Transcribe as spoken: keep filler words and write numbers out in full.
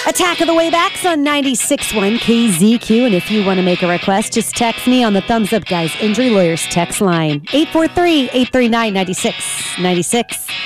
Attack of the Waybacks on ninety-six point one K Z Q. And if you want to make a request, just text me on the Thumbs Up Guys Injury Lawyers text line. eight four three, eight three nine, nine six nine six.